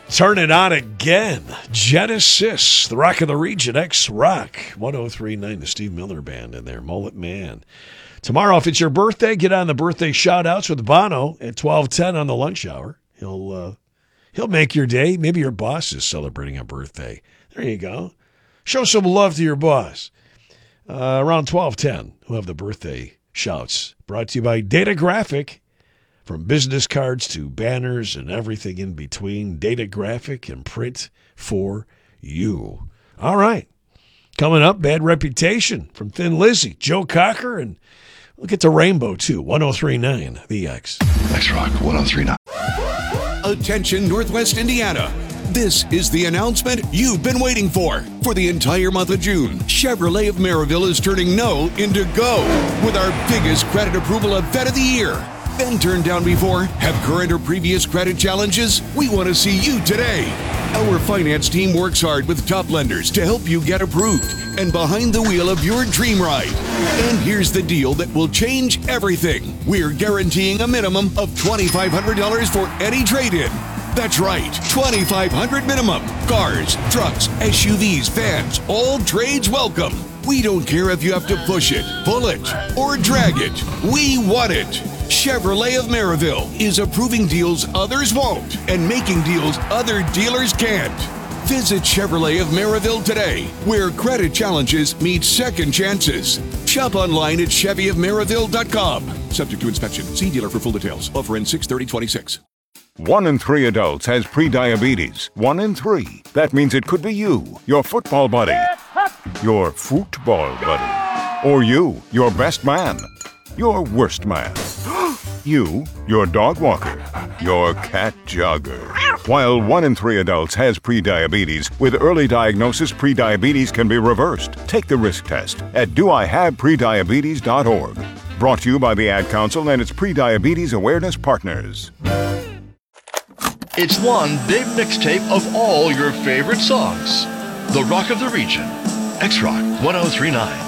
Turn it on again. Genesis, the Rock of the Region, X-Rock, 103.9, the Steve Miller Band in there, Mullet Man. Tomorrow, if it's your birthday, get on the birthday shout-outs with Bono at 12:10 on the lunch hour. He'll make your day. Maybe your boss is celebrating a birthday. There you go. Show some love to your boss. Around 12:10, we'll have the birthday shouts. Brought to you by Data Graphic. From business cards to banners and everything in between, Data Graphic and print for you. All right. Coming up, Bad Reputation from Thin Lizzy, Joe Cocker, and we'll get to Rainbow, too. 103.9, The X. X-Rock 103.9. Attention, Northwest Indiana. This is the announcement you've been waiting for. For the entire month of June, Chevrolet of Maryville is turning no into go with our biggest credit approval event of the year. Been turned down before? Have current or previous credit challenges? We want to see you today. Our finance team works hard with top lenders to help you get approved and behind the wheel of your dream ride. And here's the deal that will change everything. We're guaranteeing a minimum of $2,500 for any trade-in. That's right, $2,500 minimum. Cars, trucks, SUVs, vans, all trades welcome. We don't care if you have to push it, pull it, or drag it. We want it. Chevrolet of Maryville is approving deals others won't and making deals other dealers can't. Visit Chevrolet of Maryville today, where credit challenges meet second chances. Shop online at ChevyofMaryville.com. Subject to inspection. See dealer for full details. Offer ends 6/30/26. 1 in 3 adults has prediabetes. 1 in 3. That means it could be you, your football buddy, your football buddy, or you, your best man, your worst man, you, your dog walker, your cat jogger. While 1 in 3 adults has prediabetes, with early diagnosis, prediabetes can be reversed. Take the risk test at doihaveprediabetes.org. Brought to you by the Ad Council and its Prediabetes Awareness Partners. It's one big mixtape of all your favorite songs. The Rock of the Region. X-Rock 103.9.